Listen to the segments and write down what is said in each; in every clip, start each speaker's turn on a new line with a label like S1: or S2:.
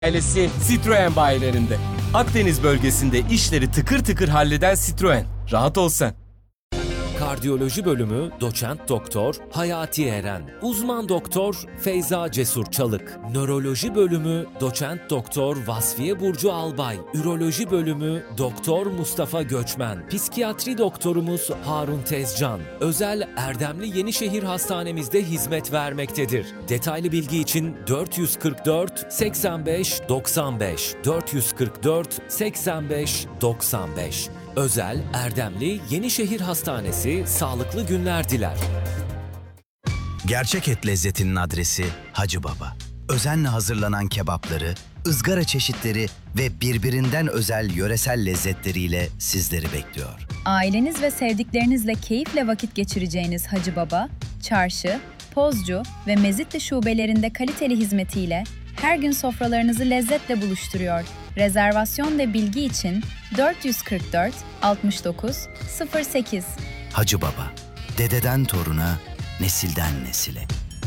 S1: Ailesi Citroen bayilerinde. Akdeniz bölgesinde işleri tıkır tıkır halleden Citroen. Rahat ol sen.
S2: Kardiyoloji bölümü doçent doktor Hayati Eren, uzman doktor Feyza Cesur Çalık, nöroloji bölümü doçent doktor Vasfiye Burcu Albay, üroloji bölümü doktor Mustafa Göçmen, psikiyatri doktorumuz Harun Tezcan, özel Erdemli Yenişehir Hastanemizde hizmet vermektedir. Detaylı bilgi için 444 85 95 444 85 95. Özel Erdemli Yenişehir Hastanesi sağlıklı günler diler.
S3: Gerçek et lezzetinin adresi Hacı Baba. Özenle hazırlanan kebapları, ızgara çeşitleri ve birbirinden özel yöresel lezzetleriyle sizleri bekliyor.
S4: Aileniz ve sevdiklerinizle keyifle vakit geçireceğiniz Hacı Baba, Çarşı, Pozcu ve Mezitli şubelerinde kaliteli hizmetiyle her gün sofralarınızı lezzetle buluşturuyor. Rezervasyon ve bilgi için 444 69 08.
S3: Hacı Baba, dededen toruna, nesilden nesile.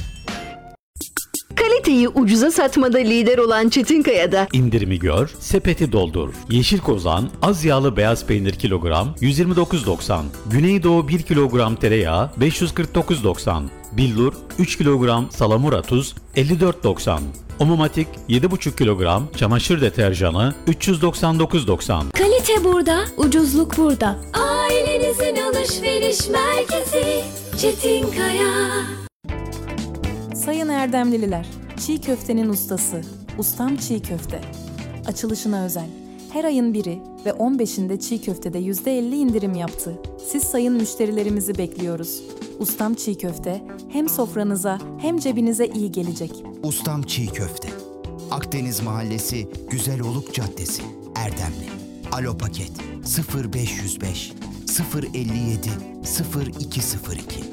S5: Kaliteyi ucuza satmada lider olan Çetinkaya'da
S6: İndirimi gör, sepeti doldur. Yeşil kozan, az yağlı beyaz peynir kilogram 129.90. Güneydoğu 1 kilogram tereyağı 549.90. Billur 3 kilogram salamura tuz 54.90. Omomatik 7,5 kilogram çamaşır deterjanı 399.90.
S7: Kalite burada, ucuzluk burada. Ailenizin alışveriş merkezi Çetinkaya.
S8: Sayın Erdemlililer, çiğ köftenin ustası, Ustam Çiğ Köfte. Açılışına özel. Her ayın 1'i ve 15'inde çiğ köftede %50 indirim yaptı. Siz sayın müşterilerimizi bekliyoruz. Ustam Çiğ Köfte hem sofranıza hem cebinize iyi gelecek.
S9: Ustam Çiğ Köfte. Akdeniz Mahallesi Güzeloluk Caddesi, Erdemli. Alo Paket 0505 057 0202.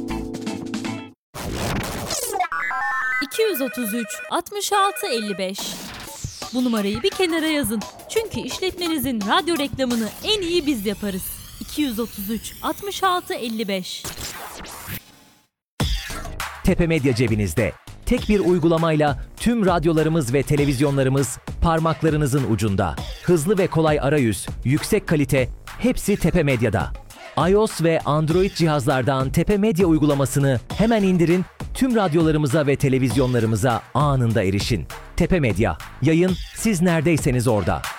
S10: 233 66 55. Bu numarayı bir kenara yazın. Çünkü işletmenizin radyo reklamını en iyi biz yaparız. 233 66 55.
S2: Tepe Medya cebinizde. Tek bir uygulamayla tüm radyolarımız ve televizyonlarımız parmaklarınızın ucunda. Hızlı ve kolay arayüz, yüksek kalite, hepsi Tepe Medya'da. iOS ve Android cihazlardan Tepe Medya uygulamasını hemen indirin, tüm radyolarımıza ve televizyonlarımıza anında erişin. Tepe Medya, yayın siz neredeyseniz orada.